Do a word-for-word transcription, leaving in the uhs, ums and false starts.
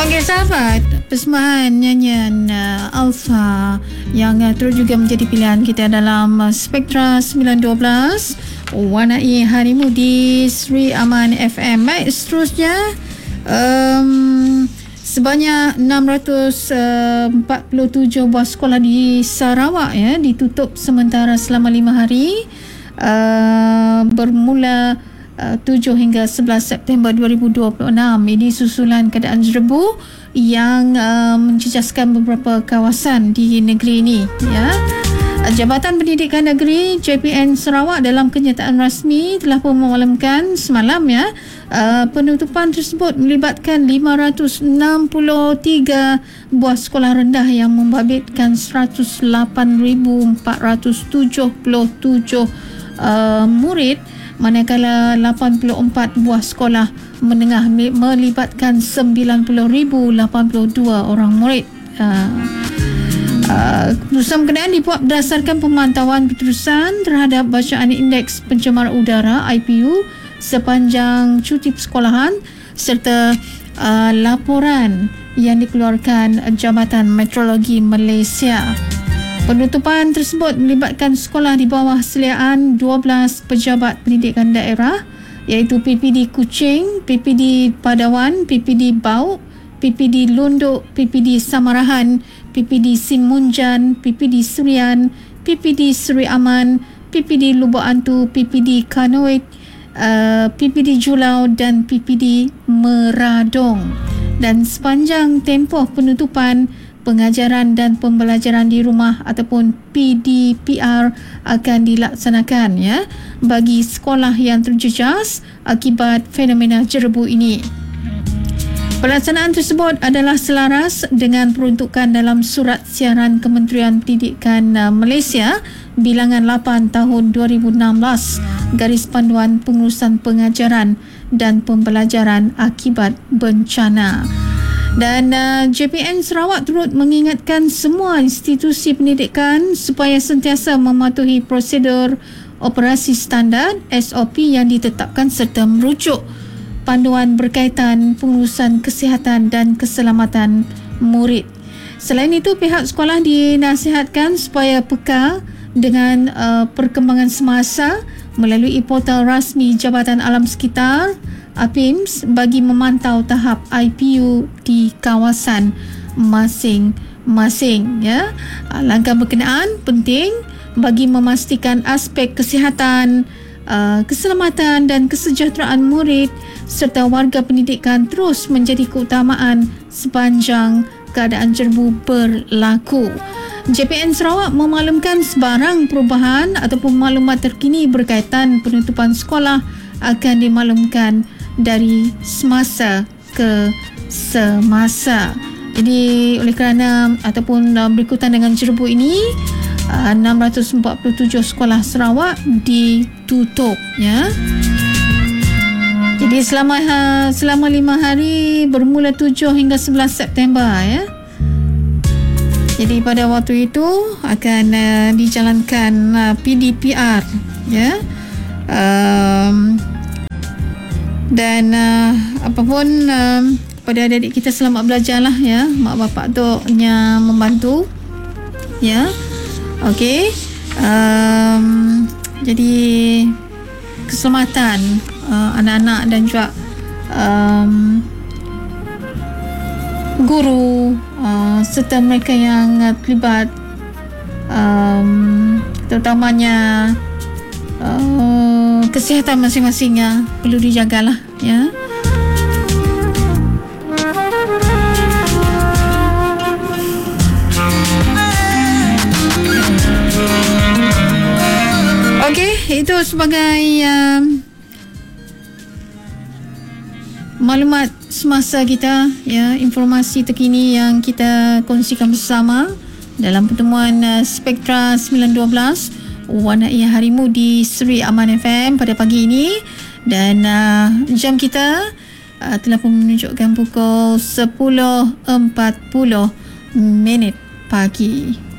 Okey sahabat, persembahan nyanyian uh, Alpha yang uh, terus juga menjadi pilihan kita dalam uh, Spektra sembilan dua belas Warnai Harimu di Sri Aman F M. Baik, seterusnya um, sebanyak enam ratus empat puluh tujuh buah sekolah di Sarawak ya ditutup sementara selama lima hari uh, bermula Uh, tujuh hingga sebelas September dua ribu dua puluh enam. Ini susulan keadaan jerebu yang uh, menjejaskan beberapa kawasan di negeri ini ya. Jabatan Pendidikan Negeri J P N Sarawak dalam kenyataan rasmi telah pun memaklumkan semalam ya uh, penutupan tersebut melibatkan lima ratus enam puluh tiga buah sekolah rendah yang membabitkan seratus lapan ribu empat ratus tujuh puluh tujuh uh, murid, manakala lapan puluh empat buah sekolah menengah melibatkan sembilan puluh ribu lapan puluh dua orang murid. Uh, uh, keputusan berkenaan dibuat berdasarkan pemantauan keterusan terhadap bacaan indeks pencemar udara I P U sepanjang cuti persekolahan serta uh, laporan yang dikeluarkan Jabatan Meteorologi Malaysia. Penutupan tersebut melibatkan sekolah di bawah seliaan dua belas pejabat pendidikan daerah iaitu P P D Kuching, P P D Padawan, P P D Bau, P P D Lunduk, P P D Samarahan, P P D Simunjan, P P D Surian, P P D Seri Aman, P P D Lubuk Antu, P P D Kanoit, uh, P P D Julau dan P P D Meradong. Dan sepanjang tempoh penutupan, pengajaran dan pembelajaran di rumah ataupun P D P R akan dilaksanakan ya bagi sekolah yang terjejas akibat fenomena jerebu ini. Pelaksanaan tersebut adalah selaras dengan peruntukan dalam Surat Siaran Kementerian Pendidikan Malaysia bilangan lapan tahun dua ribu enam belas garis panduan pengurusan pengajaran dan pembelajaran akibat bencana. Dan uh, J P N Sarawak turut mengingatkan semua institusi pendidikan supaya sentiasa mematuhi prosedur operasi standard S O P yang ditetapkan serta merujuk panduan berkaitan pengurusan kesihatan dan keselamatan murid. Selain itu, pihak sekolah dinasihatkan supaya peka dengan uh, perkembangan semasa melalui portal rasmi Jabatan Alam Sekitar A P I M S bagi memantau tahap I P U di kawasan masing-masing ya. Langkah berkenaan penting bagi memastikan aspek kesihatan, uh, keselamatan dan kesejahteraan murid serta warga pendidikan terus menjadi keutamaan sepanjang keadaan jerebu berlaku. J P N Sarawak memaklumkan sebarang perubahan ataupun maklumat terkini berkaitan penutupan sekolah akan dimaklumkan dari semasa ke semasa. Jadi oleh kerana ataupun uh, berikutan dengan jerebu ini, uh, enam ratus empat puluh tujuh sekolah Sarawak ditutup ya. Jadi selama uh, selama lima hari bermula tujuh hingga sebelas September ya. Jadi pada waktu itu akan uh, dijalankan uh, P D P R ya. Um, dan uh, apapun uh, pada adik-adik kita selamat belajarlah ya, mak bapak tu-nya membantu ya. Okey, um, jadi keselamatan uh, anak-anak dan juga um, guru uh, serta mereka yang uh, terlibat um, terutamanya Uh, kesihatan masing-masingnya perlu dijagalah ya. Okey, itu sebagai uh, maklumat semasa kita ya, informasi terkini yang kita kongsikan bersama dalam pertemuan uh, Spektra sembilan dua belas Warnai Harimu di Sri Aman F M pada pagi ini. Dan uh, jam kita uh, telah pun menunjukkan pukul sepuluh empat puluh minit pagi.